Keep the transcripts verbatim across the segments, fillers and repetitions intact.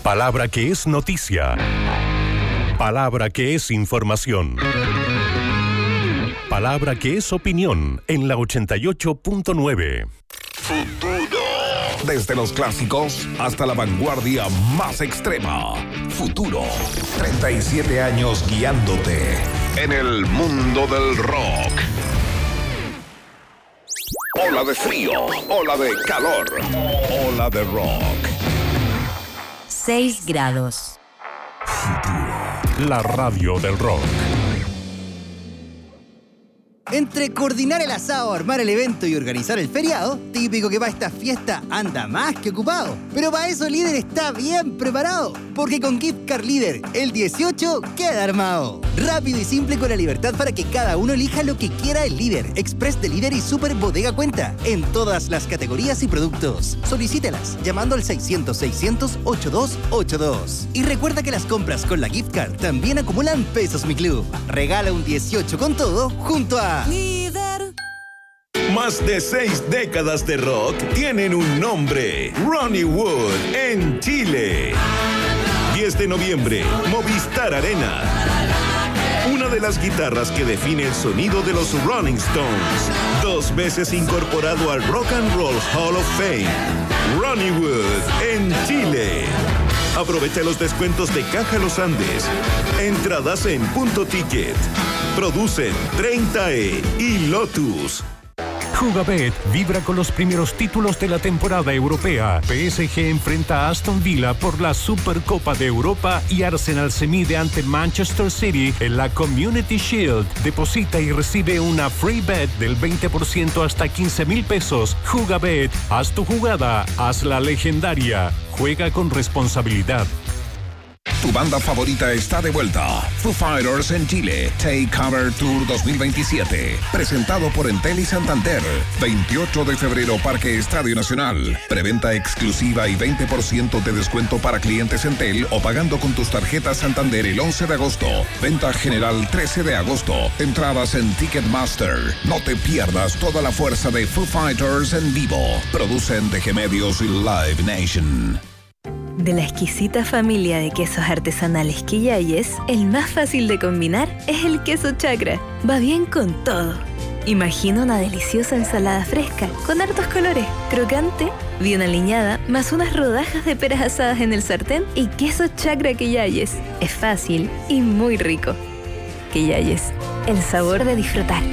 Palabra que es noticia. Palabra que es información. Palabra que es opinión en la ochenta y ocho punto nueve. Futuro. Desde los clásicos hasta la vanguardia más extrema. Futuro. treinta y siete años guiándote en el mundo del rock. Ola de frío, ola de calor, ola de rock. seis grados. Futuro. La radio del rock. Entre coordinar el asado, armar el evento y organizar el feriado, típico que para esta fiesta anda más que ocupado. Pero para eso Líder está bien preparado, porque con Gift Card Líder, el dieciocho queda armado. Rápido y simple con la libertad para que cada uno elija lo que quiera el Líder, Express de Líder y Super Bodega Cuenta, en todas las categorías y productos. Solicítelas llamando al seiscientos, seiscientos, ochenta y dos ochenta y dos. Y recuerda que las compras con la Gift Card también acumulan pesos Mi Club. Regala un dieciocho con todo junto a Líder. Más de seis décadas de rock tienen un nombre: Ronnie Wood en Chile. diez de noviembre, Movistar Arena. Una de las guitarras que define el sonido de los Rolling Stones. Dos veces incorporado al Rock and Roll Hall of Fame. Ronnie Wood en Chile. Aprovecha los descuentos de Caja Los Andes. Entradas en Punto Ticket. Producen treinta E y Lotus. Jugabet vibra con los primeros títulos de la temporada europea. P S G enfrenta a Aston Villa por la Supercopa de Europa y Arsenal se mide ante Manchester City en la Community Shield. Deposita y recibe una free bet del veinte por ciento hasta quince mil pesos. Jugabet, haz tu jugada, hazla legendaria. Juega con responsabilidad. Tu banda favorita está de vuelta. Foo Fighters en Chile. Take Cover Tour dos mil veintisiete. Presentado por Entel y Santander. veintiocho de febrero, Parque Estadio Nacional. Preventa exclusiva y veinte por ciento de descuento para clientes Entel o pagando con tus tarjetas Santander el once de agosto. Venta general trece de agosto. Entradas en Ticketmaster. No te pierdas toda la fuerza de Foo Fighters en vivo. Producen D G Medios y Live Nation. De la exquisita familia de quesos artesanales Quillayes, el más fácil de combinar es el queso chacra. Va bien con todo. Imagina una deliciosa ensalada fresca, con hartos colores, crocante, bien aliñada, más unas rodajas de peras asadas en el sartén y queso chacra Quillayes. Es fácil y muy rico. Quillayes, el sabor de disfrutar.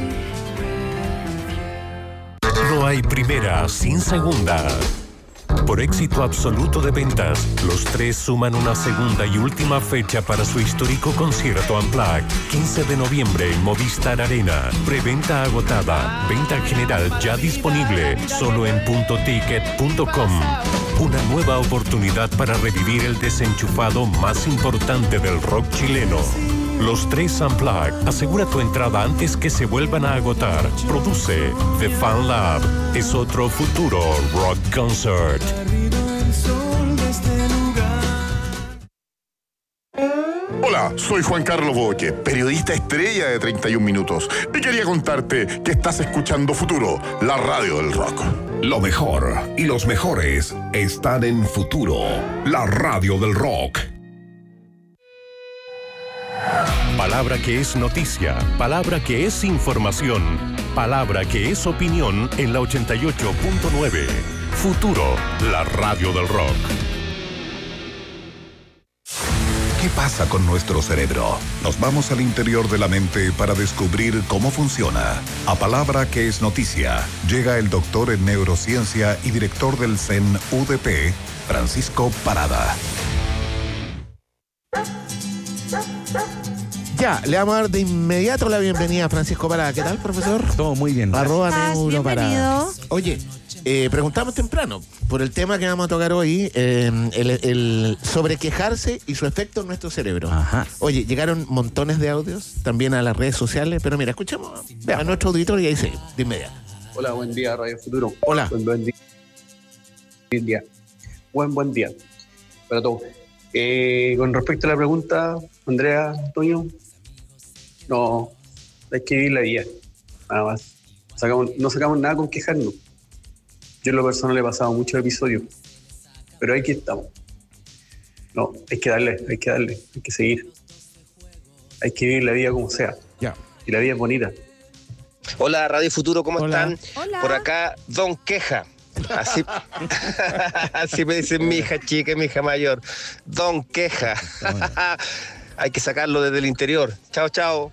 No hay primera sin segunda. Por éxito absoluto de ventas, los tres suman una segunda y última fecha para su histórico concierto Unplugged. quince de noviembre en Movistar Arena. Preventa agotada. Venta general ya disponible. Solo en punto ticket punto com. Una nueva oportunidad para revivir el desenchufado más importante del rock chileno. Los tres Unplugged. Asegura tu entrada antes que se vuelvan a agotar. Produce The Fan Lab. Es otro futuro rock concert. Hola, soy Juan Carlos Boque, periodista estrella de treinta y un minutos. Y quería contarte que estás escuchando Futuro, la radio del rock. Lo mejor y los mejores están en Futuro, la radio del rock. Palabra que es noticia, palabra que es información, palabra que es opinión en la ochenta y ocho punto nueve. Futuro, la radio del rock. ¿Qué pasa con nuestro cerebro? Nos vamos al interior de la mente para descubrir cómo funciona. A Palabra que es noticia, llega el doctor en neurociencia y director del C E N U D P, Francisco Parada. Ya, le vamos a dar de inmediato la bienvenida a Francisco Parada. ¿Qué tal, profesor? Todo muy bien. Arroba ¿Estás? Neuroparada. Bienvenido. Oye, eh, preguntamos temprano por el tema que vamos a tocar hoy, eh, el, el sobre quejarse y su efecto en nuestro cerebro. Ajá. Oye, llegaron montones de audios también a las redes sociales, pero mira, escuchemos a nuestro auditor y ahí sí, de inmediato. Hola, buen día, Radio Futuro. Hola. Buen, buen día. Buen día. Buen, buen día para todos. Eh, con respecto a la pregunta, Andrea, Antonio, no, hay que vivir la vida, nada más. Sacamos, no sacamos nada con quejarnos. Yo en lo personal he pasado muchos episodios, pero aquí estamos. No, hay que darle, hay que darle, hay que seguir. Hay que vivir la vida como sea. Ya. Y la vida es bonita. Hola, Radio Futuro, ¿cómo Hola. están? Hola. Por acá, Don Queja. Así, así me dicen mi hija chica y mi hija mayor. Don Queja. Hay que sacarlo desde el interior. Chao, chao.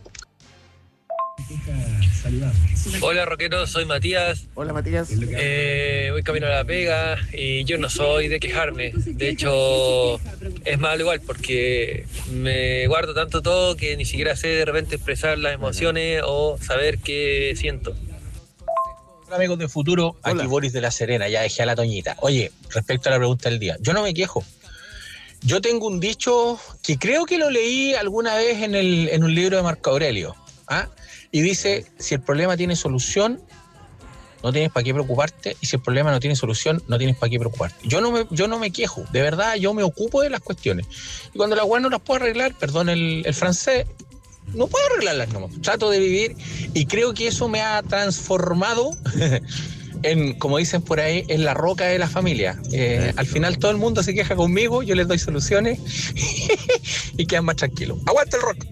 Hola rockeros, soy Matías. Hola, Matías. Eh, voy camino a la pega y yo no soy de quejarme. De hecho, es malo igual porque me guardo tanto todo que ni siquiera sé de repente expresar las emociones o saber qué siento. Hola amigos de Futuro, Hola. Aquí Boris de La Serena, ya dejé a la Toñita. Oye, respecto a la pregunta del día, yo no me quejo. Yo tengo un dicho que creo que lo leí alguna vez en, el, en un libro de Marco Aurelio. ¿ah? Y dice, si el problema tiene solución, no tienes para qué preocuparte, y si el problema no tiene solución, no tienes para qué preocuparte. Yo no me, yo no me quejo, de verdad, yo me ocupo de las cuestiones. Y cuando las weas no las puedo arreglar, perdón el, el francés, no puedo arreglarlas nomás. Trato de vivir y creo que eso me ha transformado en, como dicen por ahí, en la roca de la familia. Eh, al final todo el mundo se queja conmigo, yo les doy soluciones y quedan más tranquilos. ¡Aguanta el rock!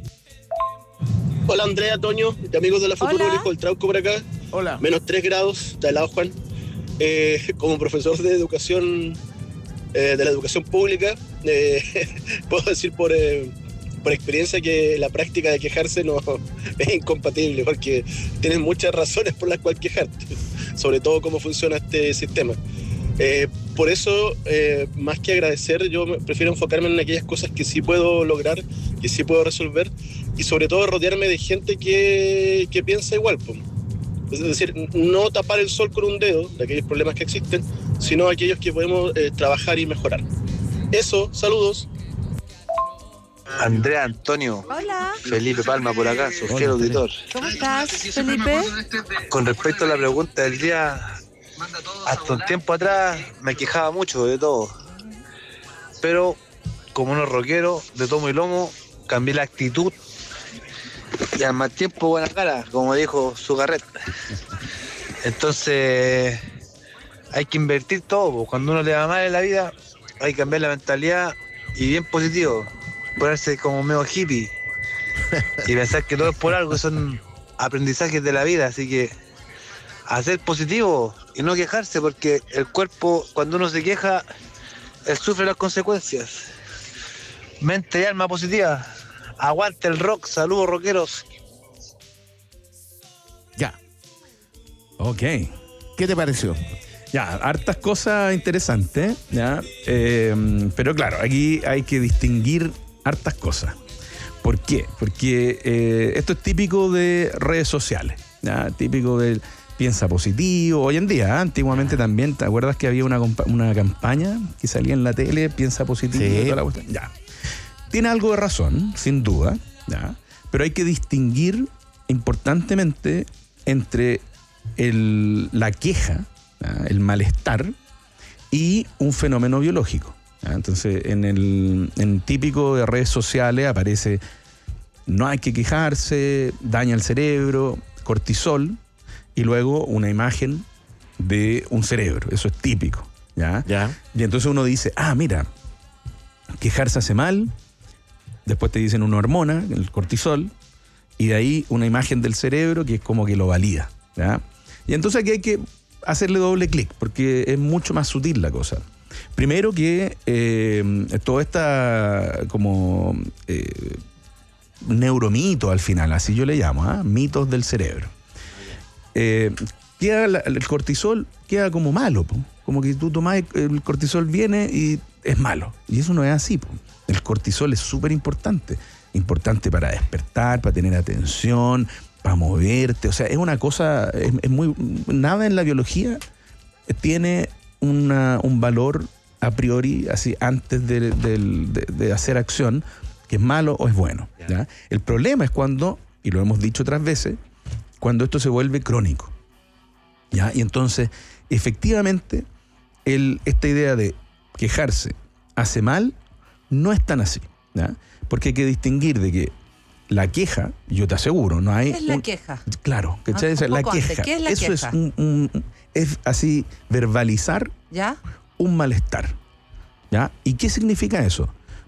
Hola Andrea, Toño, de amigos de la Futuro, el hijo del Trauco por acá. Hola. Menos tres grados, de al lado Juan. Eh, como profesor de educación, eh, de la educación pública, eh, puedo decir por, eh, por experiencia que la práctica de quejarse no es incompatible, porque tienes muchas razones por las cuales quejarte, sobre todo cómo funciona este sistema. Eh, por eso, eh, más que agradecer, yo prefiero enfocarme en aquellas cosas que sí puedo lograr, que sí puedo resolver, y sobre todo rodearme de gente que, que piensa igual. Po. Es decir, no tapar el sol con un dedo de aquellos problemas que existen, sino aquellos que podemos eh, trabajar y mejorar. Eso, saludos. Andrea, Antonio. Hola. Felipe Palma por acá, su fiel auditor. ¿Cómo estás, Felipe? Con respecto a la pregunta del día, hasta un tiempo atrás me quejaba mucho de todo. Pero como unos rockeros de tomo y lomo, cambié la actitud y al más tiempo buena cara, como dijo su carreta. Entonces hay que invertir todo. Cuando uno le va mal en la vida, hay que cambiar la mentalidad y bien positivo. Ponerse como medio hippie y pensar que todo es por algo, son aprendizajes de la vida, así que hacer positivo y no quejarse, porque el cuerpo, cuando uno se queja, él sufre las consecuencias. Mente y alma positiva. Aguante el rock, saludos rockeros. Ya. Ok. ¿Qué te pareció? Ya, hartas cosas interesantes, ¿ya? Eh, pero claro, aquí hay que distinguir hartas cosas. ¿Por qué? Porque eh, esto es típico de redes sociales, ¿ya? Típico del piensa positivo. Hoy en día, ¿eh? Antiguamente también, ¿te acuerdas que había una, una campaña que salía en la tele, piensa positivo? Sí. Toda la cuestión? Ya. Tiene algo de razón, sin duda, ¿ya? Pero hay que distinguir importantemente entre el, la queja, ¿ya? El malestar y un fenómeno biológico. ¿Ya? Entonces, en el en típico de redes sociales aparece no hay que quejarse, daña el cerebro, cortisol, y luego una imagen de un cerebro. Eso es típico, ¿ya? Ya. Y entonces uno dice, ah, mira, quejarse hace mal. Después te dicen una hormona, el cortisol, y de ahí una imagen del cerebro que es como que lo valida, ¿ya? Y entonces aquí hay que hacerle doble clic, porque es mucho más sutil la cosa. Primero que eh, toda esta como eh, neuromito al final, así yo le llamo, ¿eh? Mitos del cerebro. Eh, queda la, el cortisol queda como malo, po. Como que tú tomás el cortisol viene y es malo. Y eso no es así, po. El cortisol es súper importante. Importante para despertar, para tener atención, para moverte. O sea, es una cosa, es, es muy... Nada en la biología tiene una, un valor a priori, así, antes de, de, de, de hacer acción, que es malo o es bueno, ¿ya? El problema es cuando, y lo hemos dicho otras veces, cuando esto se vuelve crónico, ¿ya? Y entonces, efectivamente, el, esta idea de quejarse hace mal no es tan así, ¿ya? Porque hay que distinguir de que la queja, yo te aseguro, no hay... ¿Qué es la un, queja? Claro, ¿cachai? Ah, la antes, queja. ¿qué es la Eso queja? es un, un, es así, verbalizar ¿Ya? un malestar, ¿ya? ¿Y qué significa eso?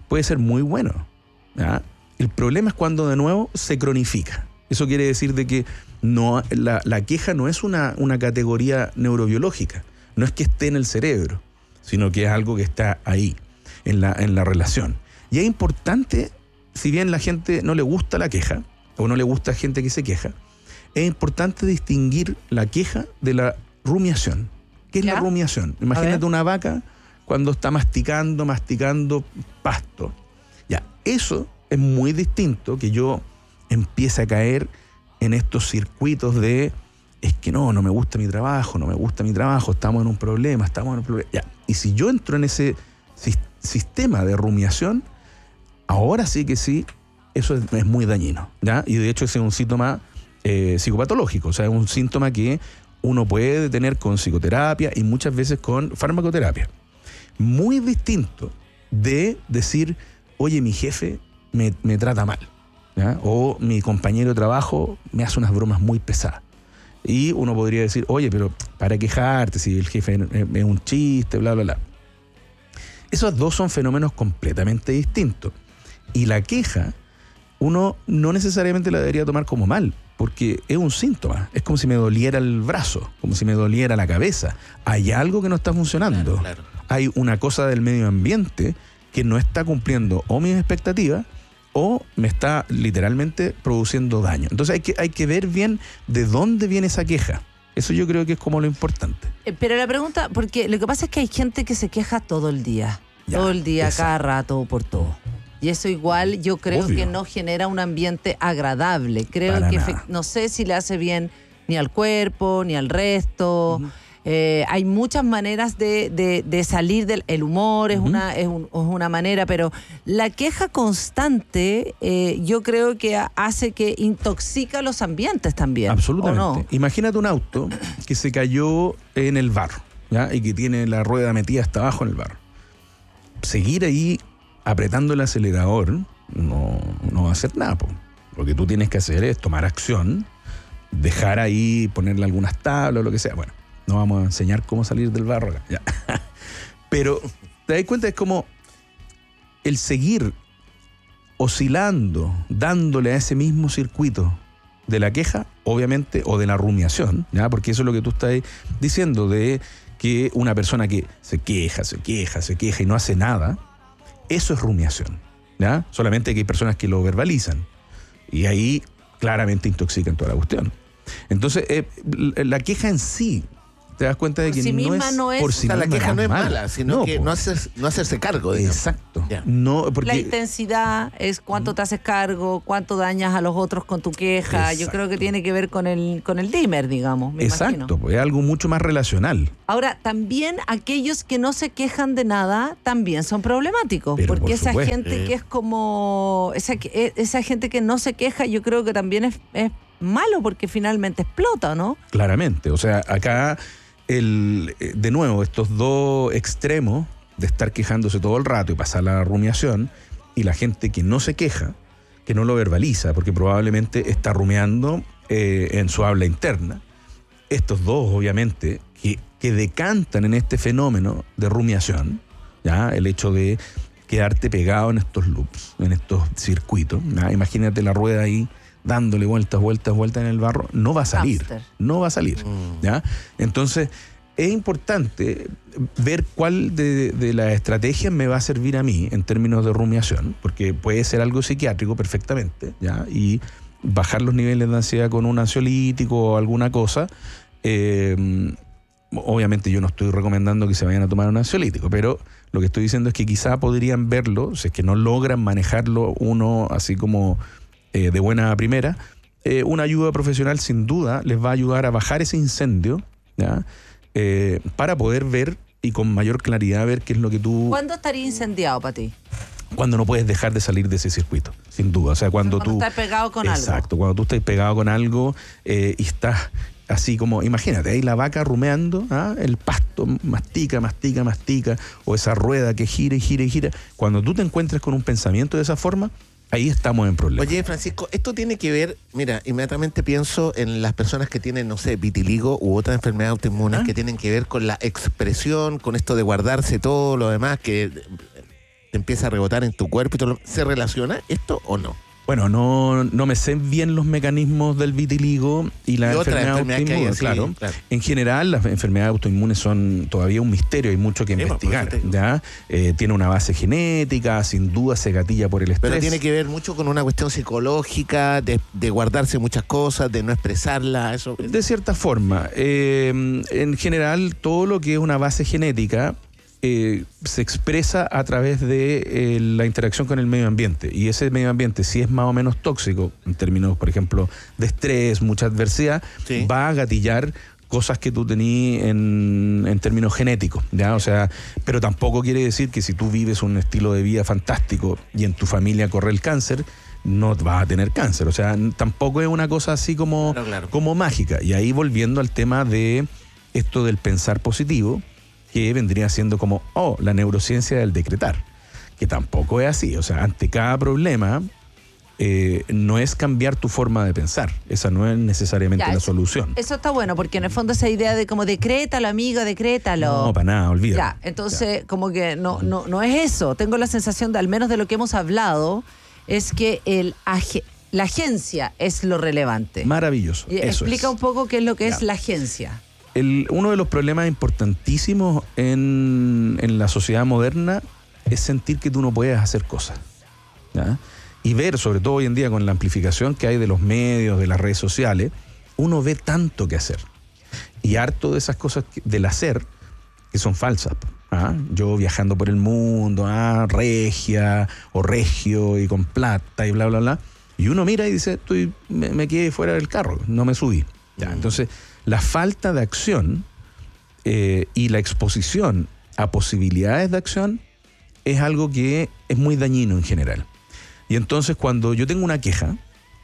puede ser muy bueno, ¿ya? El problema es cuando de nuevo se cronifica. Eso quiere decir de que no, la, la queja no es una, una categoría neurobiológica, no es que esté en el cerebro, sino que es algo que está ahí, en la, en la relación. Y es importante, si bien la gente no le gusta la queja, o no le gusta gente que se queja, es importante distinguir la queja de la rumiación. ¿Qué es ¿Ya? la rumiación? Imagínate una vaca cuando está masticando, masticando pasto. Ya, eso es muy distinto que yo empiece a caer en estos circuitos de es que no, no me gusta mi trabajo, no me gusta mi trabajo, estamos en un problema, estamos en un problema. Ya. Y si yo entro en ese si- sistema de rumiación, ahora sí que sí, eso es, es muy dañino, ¿ya? Y de hecho ese es un síntoma eh, psicopatológico, o sea, es un síntoma que uno puede tener con psicoterapia y muchas veces con farmacoterapia. Muy distinto de decir, oye, mi jefe me, me trata mal, ¿ya? O mi compañero de trabajo me hace unas bromas muy pesadas. Y uno podría decir, oye, pero para quejarte, si el jefe es un chiste, bla, bla, bla. Esos dos son fenómenos completamente distintos. Y la queja, uno no necesariamente la debería tomar como mal, porque es un síntoma. Es como si me doliera el brazo, como si me doliera la cabeza. Hay algo que no está funcionando. Claro, claro. Hay una cosa del medio ambiente que no está cumpliendo o mis expectativas o me está literalmente produciendo daño. Entonces hay que, hay que ver bien de dónde viene esa queja. Eso yo creo que es como lo importante. Pero la pregunta, porque lo que pasa es que hay gente que se queja todo el día. Ya, todo el día, esa. cada rato, por todo. Y eso igual yo creo Obvio. que no genera un ambiente agradable. Creo Para que fe, no sé si le hace bien ni al cuerpo, ni al resto. Uh-huh. Eh, hay muchas maneras de, de, de salir del el humor, es, uh-huh. una, es, un, es una manera, pero la queja constante eh, yo creo que hace que intoxica los ambientes también. Absolutamente. ¿O no? Imagínate un auto que se cayó en el barro, ¿ya? Y que tiene la rueda metida hasta abajo en el barro. Seguir ahí apretando el acelerador no, no va a hacer nada, po. Lo que tú tienes que hacer es tomar acción, dejar ahí, ponerle algunas tablas o lo que sea. Bueno, no vamos a enseñar cómo salir del barro acá. Ya. Pero te das cuenta, es como el seguir oscilando, dándole a ese mismo circuito de la queja, obviamente, o de la rumiación, ¿ya? Porque eso es lo que tú estás diciendo, de que una persona que se queja, se queja, se queja y no hace nada, eso es rumiación, ¿ya? Solamente que hay personas que lo verbalizan y ahí claramente intoxican toda la cuestión. Entonces, eh, la queja en sí, te das cuenta de que sí no, es, no es por sí o sea, misma la queja no es mala, mala, sino no, que no, hacer, no hacerse cargo, digamos. Exacto. Yeah. No, porque, la intensidad es cuánto te haces cargo, cuánto dañas a los otros con tu queja. Exacto. Yo creo que tiene que ver con el con el dimmer, digamos, me Exacto, imagino. pues es algo mucho más relacional. Ahora, también aquellos que no se quejan de nada también son problemáticos. Pero porque por esa supuesto. gente que es como... Esa, esa gente que no se queja, yo creo que también es, es malo porque finalmente explota, ¿no? Claramente, o sea, acá... El, de nuevo, estos dos extremos de estar quejándose todo el rato y pasar la rumiación, y la gente que no se queja, que no lo verbaliza, porque probablemente está rumiando eh, en su habla interna. Estos dos, obviamente, que, que decantan en este fenómeno de rumiación, ¿ya? El hecho de quedarte pegado en estos loops, en estos circuitos, ¿ya? Imagínate la rueda ahí dándole vueltas, vueltas, vueltas en el barro, no va a salir, After. no va a salir, mm. ¿ya? Entonces, es importante ver cuál de, de las estrategias me va a servir a mí en términos de rumiación, porque puede ser algo psiquiátrico perfectamente, ¿ya? Y bajar los niveles de ansiedad con un ansiolítico o alguna cosa. Eh, obviamente yo no estoy recomendando que se vayan a tomar un ansiolítico, pero lo que estoy diciendo es que quizá podrían verlo, si es que no logran manejarlo uno así como... Eh, de buena primera, eh, una ayuda profesional sin duda les va a ayudar a bajar ese incendio, ¿ya? Eh, para poder ver y con mayor claridad ver qué es lo que tú... ¿Cuándo estaría incendiado para ti? Cuando no puedes dejar de salir de ese circuito, sin duda. O sea, cuando, cuando tú... estás pegado con exacto, algo. Exacto, cuando tú estás pegado con algo eh, y estás así como, imagínate, ahí la vaca rumeando, ¿ah? El pasto mastica, mastica, mastica, o esa rueda que gira y gira y gira. Cuando tú te encuentres con un pensamiento de esa forma, ahí estamos en problemas. Oye, Francisco, esto tiene que ver, mira, inmediatamente pienso en las personas que tienen, no sé, vitiligo u otras enfermedades autoinmunes, ¿ah? Que tienen que ver con la expresión, con esto de guardarse todo lo demás, que te empieza a rebotar en tu cuerpo y todo lo... ¿Se relaciona esto o no? Bueno, no, no me sé bien los mecanismos del vitiligo y la y enfermedad autoinmune, así, claro. claro. En general, las enfermedades autoinmunes son todavía un misterio, hay mucho que sí, investigar. ¿Ya? Eh, tiene una base genética, sin duda se gatilla por el estrés. Pero tiene que ver mucho con una cuestión psicológica, de, de guardarse muchas cosas, de no expresarlas. Eso. De cierta forma. Eh, en general, todo lo que es una base genética Eh, se expresa a través de eh, la interacción con el medio ambiente, y ese medio ambiente, si es más o menos tóxico en términos, por ejemplo, de estrés, mucha adversidad, sí, va a gatillar cosas que tú tenías en, en términos genéticos, ¿ya? O sea, pero tampoco quiere decir que si tú vives un estilo de vida fantástico y en tu familia corre el cáncer, no vas a tener cáncer. O sea, tampoco es una cosa así como, claro, claro. como mágica. Y ahí volviendo al tema de esto del pensar positivo, que vendría siendo como, oh, la neurociencia del decretar, que tampoco es así. O sea, ante cada problema, eh, no es cambiar tu forma de pensar. Esa no es necesariamente ya, la eso, solución. Eso está bueno, porque en el fondo esa idea de como decrétalo, amigo, decrétalo. No, para nada, olvídalo. Ya, entonces ya. como que no, no, no es eso. Tengo la sensación de, al menos de lo que hemos hablado, es que el age, la agencia es lo relevante. Maravilloso. Y eso explica es. un poco qué es lo que ya. es la agencia. El, uno de los problemas importantísimos en, en la sociedad moderna es sentir que tú no puedes hacer cosas, ¿ya? Y ver, sobre todo hoy en día con la amplificación que hay de los medios, de las redes sociales, uno ve tanto que hacer. Y harto de esas cosas que, del hacer que son falsas. ¿Ah? Yo viajando por el mundo, ah, regia o regio y con plata y bla, bla, bla. Y uno mira y dice, estoy, me, me quedé fuera del carro, no me subí. ¿Ya? Entonces, la falta de acción eh, y la exposición a posibilidades de acción es algo que es muy dañino en general. Y entonces cuando yo tengo una queja,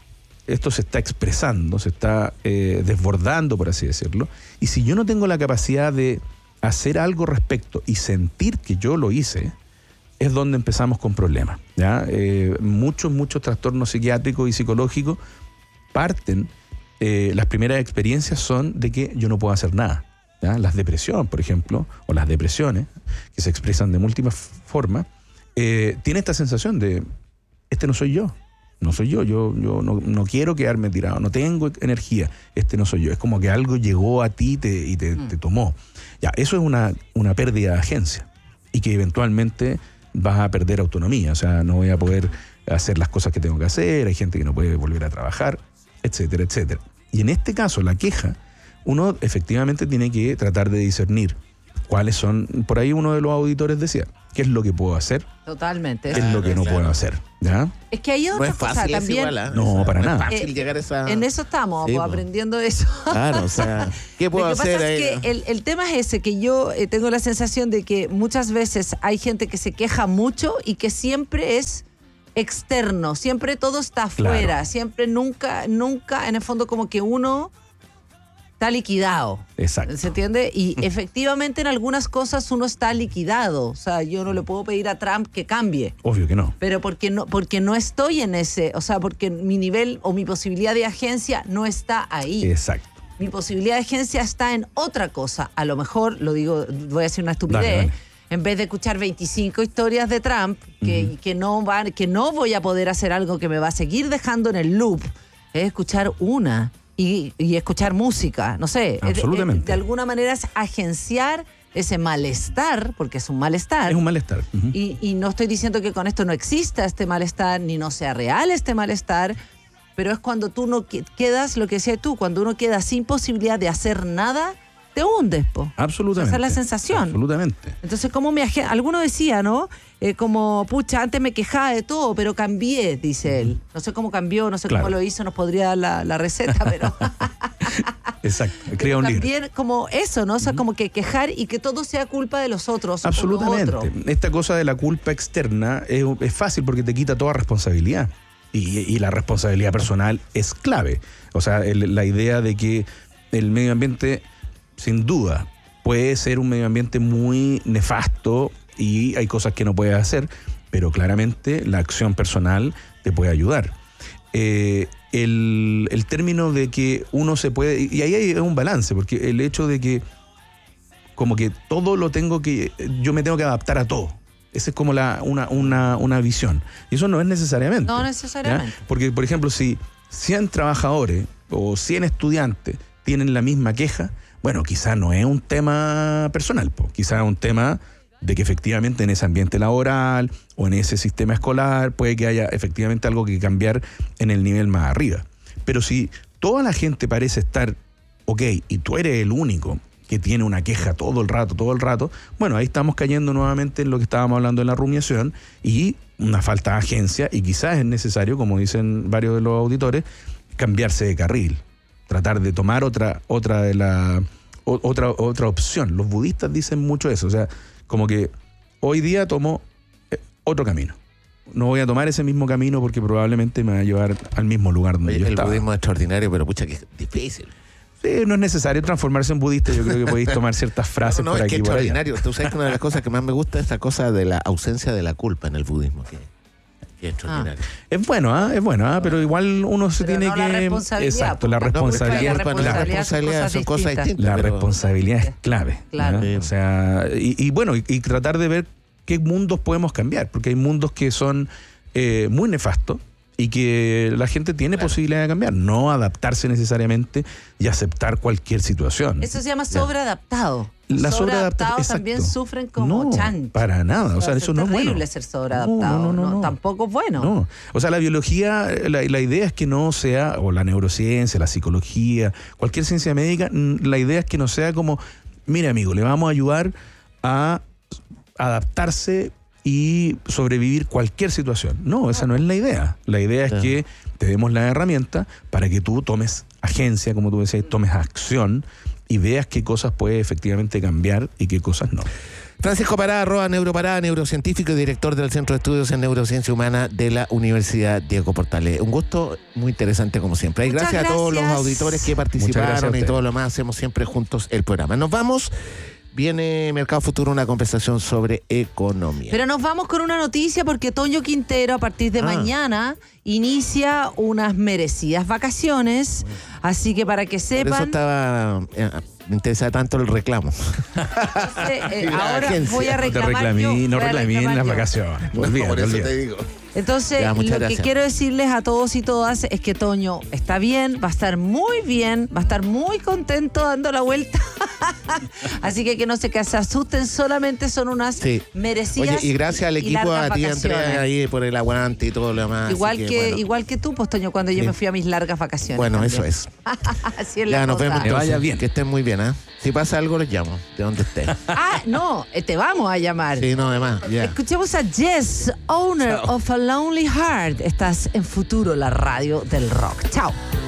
esto se está expresando, se está eh, desbordando, por así decirlo, y si yo no tengo la capacidad de hacer algo respecto y sentir que yo lo hice, es donde empezamos con problemas, ¿ya? Eh, muchos, muchos trastornos psiquiátricos y psicológicos parten. Eh, las primeras experiencias son de que yo no puedo hacer nada, ¿ya? Las depresiones, por ejemplo, o las depresiones, que se expresan de múltiples formas, eh, tiene esta sensación de, este no soy yo, no soy yo, yo, yo no, no quiero quedarme tirado, no tengo energía, este no soy yo. Es como que algo llegó a ti te, y te, mm. te tomó. Ya, eso es una, una pérdida de agencia, y que eventualmente vas a perder autonomía, o sea, no voy a poder hacer las cosas que tengo que hacer, hay gente que no puede volver a trabajar, etcétera, etcétera. Y en este caso, la queja, uno efectivamente tiene que tratar de discernir cuáles son, por ahí uno de los auditores decía, ¿qué es lo que puedo hacer? Totalmente. ¿Qué es lo que no puedo hacer? ¿Ya? Es que hay otra no es cosa fácil también. Igual, ¿eh? No, para no nada. Es fácil eh, llegar a esa... En eso estamos, sí, pues, aprendiendo eso. Claro, o sea, ¿qué puedo lo que hacer pasa ahí? Es que el, el tema es ese, que yo eh, tengo la sensación de que muchas veces hay gente que se queja mucho y que siempre es externo, siempre todo está afuera, Claro. siempre nunca, nunca, en el fondo como que uno está liquidado. Exacto. ¿Se entiende? Y efectivamente en algunas cosas uno está liquidado. O sea, yo no le puedo pedir a Trump que cambie. Obvio que no. Pero porque no, porque no estoy en ese, o sea, porque mi nivel o mi posibilidad de agencia no está ahí. Exacto. Mi posibilidad de agencia está en otra cosa. A lo mejor, lo digo, voy a decir una estupidez, Dale, dale. en vez de escuchar veinticinco historias de Trump, que, Ujú. que, no van, que no voy a poder hacer algo que me va a seguir dejando en el loop, es escuchar una y, y escuchar música, no sé. Absolutamente. De, de alguna manera es agenciar ese malestar, porque es un malestar. Es un malestar. Ujú. Y, y no estoy diciendo que con esto no exista este malestar, ni no sea real este malestar, pero es cuando tú no que- quedas, lo que decías tú, cuando uno queda sin posibilidad de hacer nada, te hundes, po. Absolutamente. Esa es la sensación. Absolutamente. Entonces, como me agen- alguno decía, ¿no? Eh, como, pucha, antes me quejaba de todo, pero cambié, dice él. No sé cómo cambió, no sé Claro. cómo lo hizo, nos podría dar la, la receta, pero Exacto. Crea un libro. también como eso, ¿no? O sea, como que quejar y que todo sea culpa de los otros. o los Absolutamente. otros. Esta cosa de la culpa externa es, es fácil porque te quita toda responsabilidad. Y, y la responsabilidad personal es clave. O sea, el- la idea de que el medio ambiente, sin duda, puede ser un medio ambiente muy nefasto y hay cosas que no puedes hacer, pero claramente la acción personal te puede ayudar. Eh, el, el término de que uno se puede... Y ahí hay un balance, porque el hecho de que como que todo lo tengo que... Yo me tengo que adaptar a todo. Esa es como la, una, una, una visión. Y eso no es necesariamente. No necesariamente. ¿Ya? Porque, por ejemplo, si cien trabajadores o cien estudiantes tienen la misma queja, bueno, quizás no es un tema personal, po. Quizás es un tema de que efectivamente en ese ambiente laboral o en ese sistema escolar puede que haya efectivamente algo que cambiar en el nivel más arriba. Pero si toda la gente parece estar ok y tú eres el único que tiene una queja todo el rato, todo el rato, bueno, ahí estamos cayendo nuevamente en lo que estábamos hablando de la rumiación y una falta de agencia, y quizás es necesario, como dicen varios de los auditores, cambiarse de carril, tratar de tomar otra, otra de la, o, otra, otra opción. Los budistas dicen mucho eso, o sea, como que hoy día tomo eh, otro camino. No voy a tomar ese mismo camino porque probablemente me va a llevar al mismo lugar donde Oye, yo el estaba. El budismo es extraordinario, pero pucha que es difícil. Sí, no es necesario transformarse en budista. Yo creo que podéis tomar ciertas frases no, no, por es aquí que y por allá. extraordinario. Tú sabes que una de las cosas que más me gusta es esa cosa de la ausencia de la culpa en el budismo. Que, que es extraordinario. Ah. Es bueno, ¿ah? Es bueno, ¿ah? Pero igual uno se pero tiene no que... La responsabilidad, Exacto, la responsabilidad. No, la responsabilidad, la responsabilidad son cosas distintas. distintas. La pero... responsabilidad es clave. Claro. ¿no? O sea, y, y bueno, y, y tratar de ver qué mundos podemos cambiar, porque hay mundos que son eh, muy nefastos y que la gente tiene claro. posibilidad de cambiar, no adaptarse necesariamente y aceptar cualquier situación. Eso se llama sobreadaptado. La sobreadaptados también sufren como no, chanchos. Para nada, o sea, eso no es bueno. Es terrible ser sobreadaptado, no, no, no, no, no. Tampoco es bueno. No. O sea, la biología, la, la idea es que no sea, o la neurociencia, la psicología, cualquier ciencia médica, la idea es que no sea como, mire amigo, le vamos a ayudar a adaptarse y sobrevivir cualquier situación. No, esa no es la idea. La idea es que te demos la herramienta para que tú tomes agencia, como tú decías, tomes acción y veas qué cosas puedes efectivamente cambiar y qué cosas no. Francisco Pará, arroba Neuropará, neurocientífico y director del Centro de Estudios en Neurociencia Humana de la Universidad Diego Portales. Un gusto muy interesante como siempre. Y gracias, gracias a todos los auditores que participaron y todo lo más. Hacemos siempre juntos el programa. Nos vamos. Viene Mercado Futuro, una conversación sobre economía. Pero nos vamos con una noticia porque Toño Quintero a partir de ah. mañana inicia unas merecidas vacaciones. Así que para que sepan... Por eso estaba... Eh, me interesa tanto el reclamo. Entonces, eh, ahora agencia. voy a reclamar No reclamí, yo, no reclamí en las vacaciones. Bueno, por eso te digo. Entonces, ya, lo gracias. que quiero decirles a todos y todas es que Toño está bien, va a estar muy bien, va a estar muy contento dando la vuelta. Así que que no se, que se asusten, solamente son unas sí. merecidas. Oye, y gracias al equipo, a ti, Andrea, ahí por el aguante y todo lo demás. Igual que, que bueno. igual que tú, pues Toño, cuando yo sí. me fui a mis largas vacaciones. Bueno, también. eso es. Así es ya la nos cosa. vemos. Que vaya bien. Que estén muy bien, ¿eh? Si pasa algo, les llamo, de donde esté. Ah, no, te vamos a llamar. Sí, no, además, ya. Escuchemos a Jess, owner Chao. of a Lonely Heart. Estás en Futuro, la radio del rock. Chao.